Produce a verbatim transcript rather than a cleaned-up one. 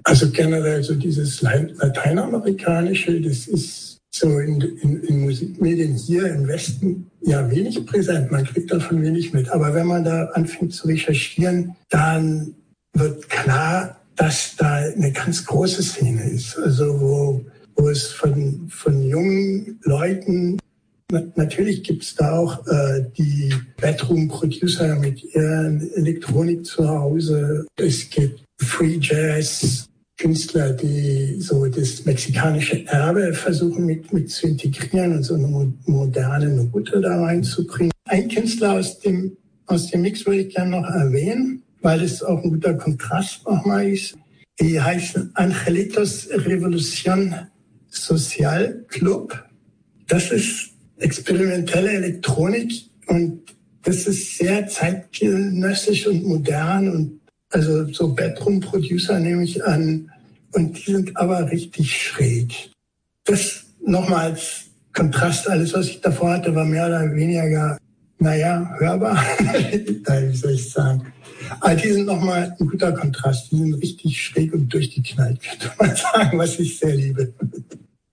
Also generell so dieses Lateinamerikanische, das ist so in, in, in Musikmedien hier im Westen ja wenig präsent. Man kriegt davon wenig mit. Aber wenn man da anfängt zu recherchieren, dann wird klar, dass da eine ganz große Szene ist. Also wo, wo es von, von jungen Leuten, natürlich gibt's da auch äh, die Bedroom-Producer mit ihren Elektronik zu Hause. Es gibt Free Jazz, Künstler, die so das mexikanische Erbe versuchen mit, mit zu integrieren und so eine moderne Note da reinzubringen. Ein Künstler aus dem, aus dem Mix würde ich gerne noch erwähnen, weil es auch ein guter Kontrast nochmal ist. Die heißen Angelitos Revolution Social Club. Das ist experimentelle Elektronik und das ist sehr zeitgenössisch und modern und also so Bedroom-Producer nehme ich an und die sind aber richtig schräg. Das nochmal als Kontrast, alles was ich davor hatte, war mehr oder weniger, naja, hörbar, wie soll ich sagen. Aber die sind nochmal ein guter Kontrast, die sind richtig schräg und durchgeknallt, könnte man sagen, was ich sehr liebe.